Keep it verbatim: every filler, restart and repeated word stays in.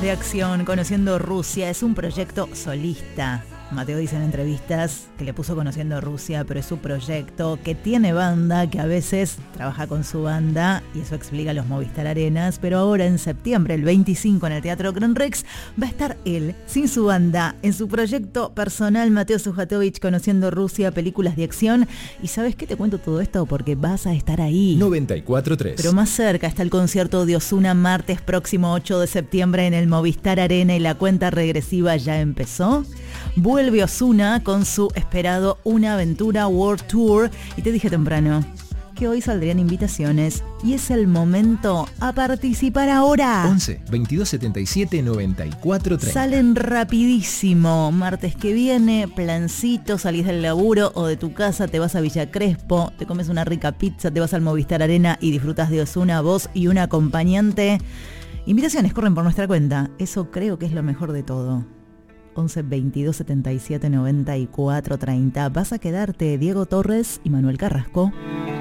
de acción, Conociendo Rusia, es un proyecto solista. Mateo dice en entrevistas que le puso Conociendo Rusia, pero es su proyecto, que tiene banda, que a veces trabaja con su banda, y eso explica los Movistar Arenas, pero ahora en septiembre, el veinticinco, en el Teatro Gran Rex, va a estar él, sin su banda, en su proyecto personal, Mateo Sujatovich, Conociendo Rusia, películas de acción. Y ¿sabes qué? Te cuento todo esto porque vas a estar ahí. noventa y cuatro punto tres. Pero más cerca está el concierto de Ozuna, martes próximo ocho de septiembre en el Movistar Arena, y la cuenta regresiva ya empezó. Vuelve Ozuna con su esperado Una Aventura World Tour, y te dije temprano que hoy saldrían invitaciones y es el momento a participar ahora. once, veintidós setenta y siete, noventa y cuatro treinta. Salen rapidísimo. Martes que viene, plancito, salís del laburo o de tu casa, te vas a Villa Crespo, te comes una rica pizza, te vas al Movistar Arena y disfrutas de Ozuna, vos y un acompañante. Invitaciones corren por nuestra cuenta. Eso creo que es lo mejor de todo. once, veintidós setenta y siete, noventa y cuatro treinta. Vas a quedarte Diego Torres y Manuel Carrasco.